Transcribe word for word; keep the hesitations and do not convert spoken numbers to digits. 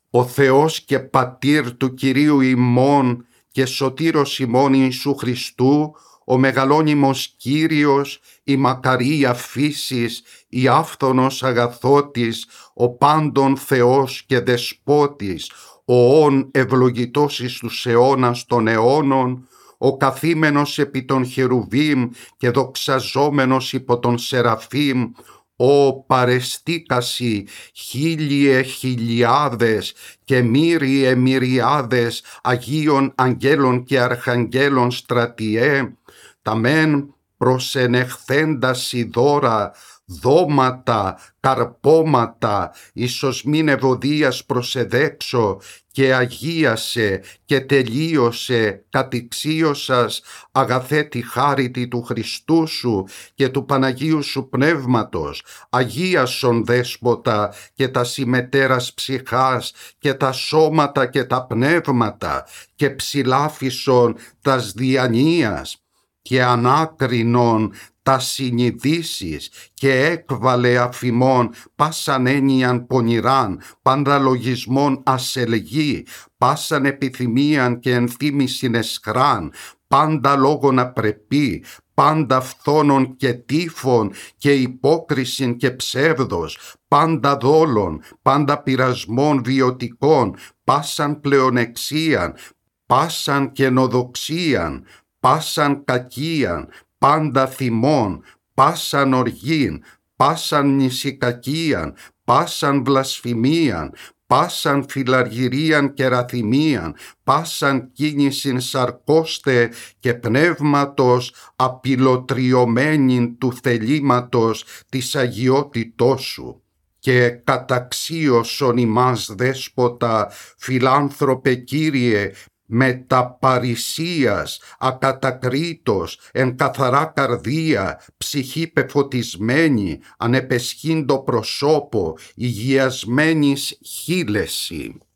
Ο Θεός και Πατήρ του Κυρίου ημών και Σωτήρος ημών Ιησού Χριστού, ο μεγαλώνυμος Κύριος, η μακαρία φύσης, η άφθονος αγαθότης, ο πάντων Θεός και Δεσπότης, ο όν ευλογητός εις τους αιώνας των αιώνων, ο καθήμενος επί των χερουβίμ και δοξαζόμενος υπό των σεραφείμ, ο παρεστήκασι χίλιε χιλιάδες και μύριε μυριάδες Αγίων Αγγέλων και Αρχαγγέλων στρατιέ, τα μεν προσενεχθέντασι δώρα, δώματα, καρπόματα, ίσως μην ευωδίας προσεδέξω, και αγίασε και τελείωσε κατηξίωσας αγαθέ τη χάριτη του Χριστού σου και του Παναγίου σου Πνεύματος, αγίασον Δέσποτα και τα συμμετέρας ψυχάς και τα σώματα και τα πνεύματα και ψηλάφισον τας διανοίας και ανάκρινον τα συνειδήσεις και έκβαλε αφημών πάσαν έννοιαν πονηράν, πάντα λογισμόν ασελγή, πάσαν επιθυμίαν και ενθύμησιν εσχράν, πάντα λόγον απρεπή, πάντα φθόνων και τύφων και υπόκρισιν και ψεύδος, πάντα δόλων, πάντα πειρασμών βιωτικών, πάσαν πλεονεξίαν, πάσαν καινοδοξίαν, πάσαν κακίαν, πάντα θυμών, πάσαν οργήν, πάσαν νησικακίαν, πάσαν βλασφημίαν, πάσαν φιλαργυρίαν και ραθυμίαν, πάσαν κίνησιν σαρκώστε και πνεύματος απειλοτριωμένην του θελήματος της αγιότητός σου. Και καταξίωσον ημάς Δέσποτα, φιλάνθρωπε Κύριε, με τα παρησίας, ακατακρίτως, εν καθαρά καρδία, ψυχή πεφωτισμένη, ανεπεσχύντο προσώπο, υγιασμένης χείλεση.